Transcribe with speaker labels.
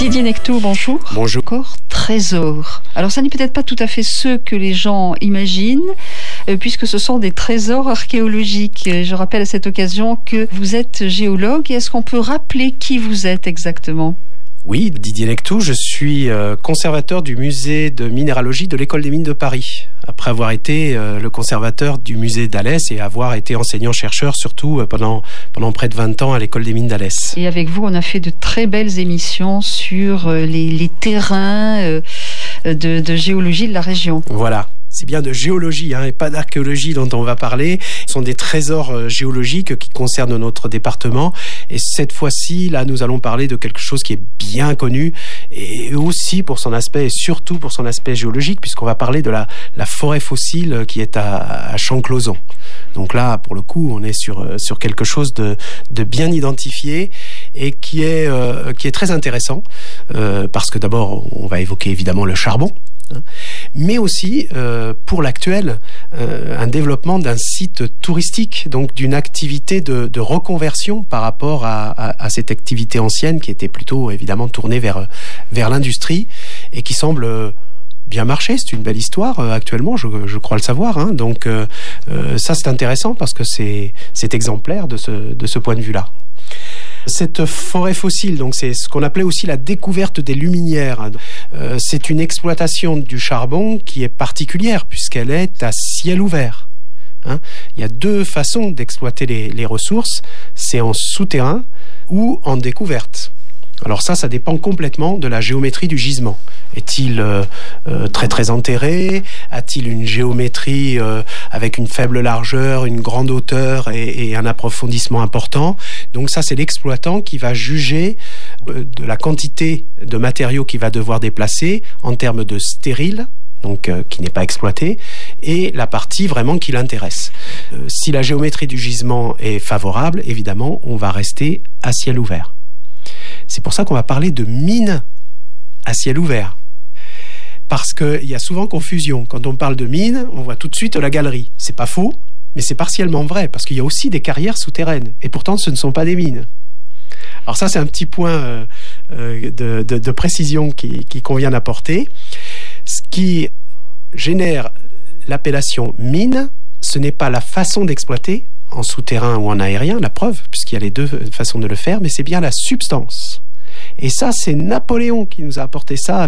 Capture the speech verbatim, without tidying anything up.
Speaker 1: Didier Nectaud, bonjour.
Speaker 2: Bonjour.
Speaker 1: Encore trésor. Alors ça n'est peut-être pas tout à fait ce que les gens imaginent, euh, puisque ce sont des trésors archéologiques. Je rappelle à cette occasion que vous êtes géologue. Est-ce qu'on peut rappeler qui vous êtes exactement ?
Speaker 2: Oui, Didier Nectaud, je suis euh, conservateur du musée de minéralogie de l'École des mines de Paris, après avoir été euh, le conservateur du musée d'Alès et avoir été enseignant-chercheur surtout euh, pendant, pendant près de vingt ans à l'École des mines d'Alès.
Speaker 1: Et avec vous, on a fait de très belles émissions sur euh, les, les terrains euh, de, de géologie de la région.
Speaker 2: Voilà. C'est bien de géologie hein, et pas d'archéologie dont on va parler. Ce sont des trésors euh, géologiques qui concernent notre département. Et cette fois-ci, là, nous allons parler de quelque chose qui est bien connu et aussi pour son aspect et surtout pour son aspect géologique, puisqu'on va parler de la, la forêt fossile qui est à, à Champclauson. Donc là, pour le coup, on est sur, sur quelque chose de, de bien identifié et qui est, euh, qui est très intéressant euh, parce que d'abord, on va évoquer évidemment le charbon. Mais aussi euh, pour l'actuel euh, un développement d'un site touristique, donc d'une activité de, de reconversion par rapport à, à, à cette activité ancienne qui était plutôt évidemment tournée vers, vers l'industrie et qui semble bien marcher. C'est une belle histoire euh, actuellement, je, je crois le savoir hein. Donc euh, euh, ça c'est intéressant parce que c'est, c'est exemplaire de ce, de ce point de vue-là. Cette forêt fossile, donc c'est ce qu'on appelait aussi la découverte des luminières. Euh, c'est une exploitation du charbon qui est particulière puisqu'elle est à ciel ouvert. Hein. Il y a deux façons d'exploiter les, les ressources, c'est en souterrain ou en découverte. Alors ça, ça dépend complètement de la géométrie du gisement. Est-il euh, euh, très très enterré ? A-t-il une géométrie euh, avec une faible largeur, une grande hauteur et, et un approfondissement important ? Donc ça, c'est l'exploitant qui va juger euh, de la quantité de matériaux qu'il va devoir déplacer en termes de stérile, donc euh, qui n'est pas exploité, et la partie vraiment qui l'intéresse. Euh, si la géométrie du gisement est favorable, évidemment, on va rester à ciel ouvert. C'est pour ça qu'on va parler de mine à ciel ouvert. Parce qu'il y a souvent confusion. Quand on parle de mine, on voit tout de suite la galerie. C'est pas faux, mais c'est partiellement vrai, parce qu'il y a aussi des carrières souterraines. Et pourtant, ce ne sont pas des mines. Alors ça, c'est un petit point euh, euh, de, de, de précision qui, qui convient d'apporter. Ce qui génère l'appellation mine, ce n'est pas la façon d'exploiter, en souterrain ou en aérien, la preuve, puisqu'il y a les deux façons de le faire, mais c'est bien la substance. Et ça, c'est Napoléon qui nous a apporté ça